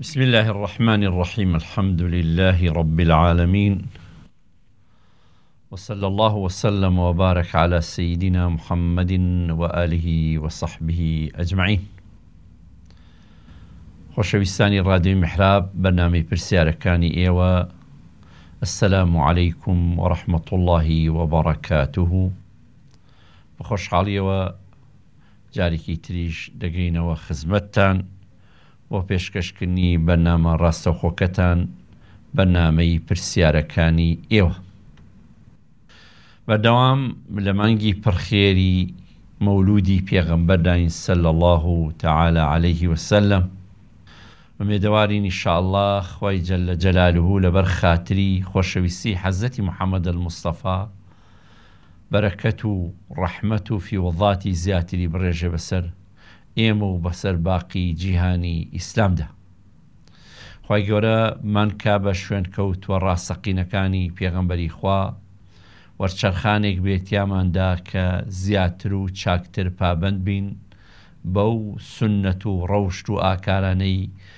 بسم الله الرحمن الرحيم. الحمد لله رب العالمين، وصلى الله وسلم وبارك على سيدنا محمد وآله وصحبه أجمعين. خۆشەویستانی رادیۆی محراب، بەرنامەی پرسیارەکانی ئێوە. السلام عليكم ورحمة الله وبركاته. بخۆشحاڵیەوە جارێکی تریش دەگەینەوە خزمەتتان بۆ پێشکەشکردنی بەرنامە ڕاستەوخۆکەتان، بەرنامەی پرسیارەکانی ئێوە. بەردەوام لە مانگی پڕخێری مەولودی پێغەمبەرداین سەلی الله تعالى عليه وسلم، ومێدەوارین ئینشاءالله خوای جەلە جەلالوه لەبەر خاتری خۆشەویستی حەزەتی محەممەد المستەفا بەرەکەت و ڕەحمەت و فیوەڵاتی زیاتری بڕێژێ بەسەر ئێمە و بەسەر باقی جیهانی ئیسلامدا. خوای گەورە مانکا بە شوێن کەوتووە ڕاستەقینەکانی پێغەمبەری خوا، وەرچەرخانێک بێتیاماندا کە زیاتر و چاکتر پابند بین بەو سنەت و ڕەوشت و ئاکارانەی